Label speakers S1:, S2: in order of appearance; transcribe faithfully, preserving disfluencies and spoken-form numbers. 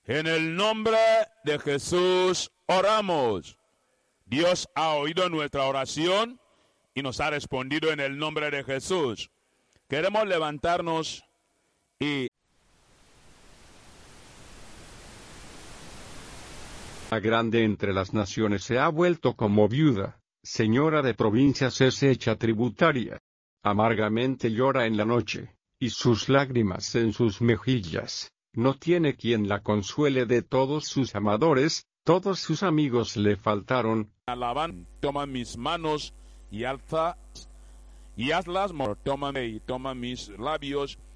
S1: En el nombre de Jesús oramos. Dios ha oído nuestra oración y nos ha respondido en el nombre de Jesús. Queremos levantarnos y...
S2: La grande entre las naciones se ha vuelto como viuda, señora de provincias es hecha tributaria. Amargamente llora en la noche, y sus lágrimas en sus mejillas. No tiene quien la consuele de todos sus amadores, todos sus amigos le faltaron.
S1: Alaban, toma mis manos y alza, y hazlas, tómame y toma mis labios,